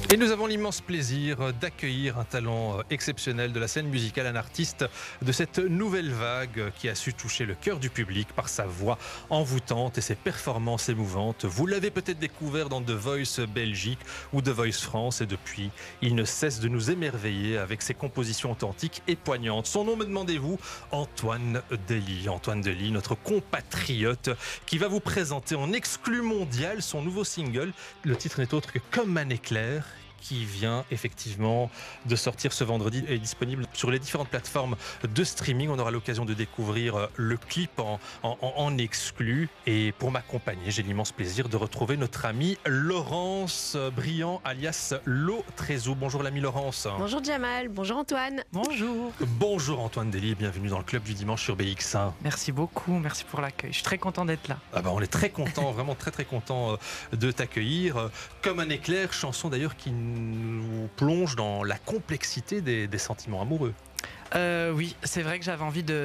Et nous avons l'immense plaisir d'accueillir un talent exceptionnel de la scène musicale, un artiste de cette nouvelle vague qui a su toucher le cœur du public par sa voix envoûtante et ses performances émouvantes. Vous l'avez peut-être découvert dans The Voice Belgique ou The Voice France et depuis, il ne cesse de nous émerveiller avec ses compositions authentiques et poignantes. Son nom, me demandez-vous, Antoine Dely. Antoine Dely, notre compatriote qui va vous présenter en exclu mondial son nouveau single. Le titre n'est autre que Comme un éclair, qui vient effectivement de sortir ce vendredi et est disponible sur les différentes plateformes de streaming. On aura l'occasion de découvrir le clip en exclu. Et pour m'accompagner, j'ai l'immense plaisir de retrouver notre amie Laurence Briand, alias Lo Trezou. Bonjour l'amie Laurence. Bonjour Jamal, bonjour Antoine. Bonjour. Bonjour Antoine Dely, bienvenue dans le club du dimanche sur BX1. Merci beaucoup, merci pour l'accueil. Je suis très content d'être là. On est très content, vraiment très content de t'accueillir. Comme un éclair, chanson d'ailleurs qui nous plonge dans la complexité des sentiments amoureux. Oui, c'est vrai que j'avais envie de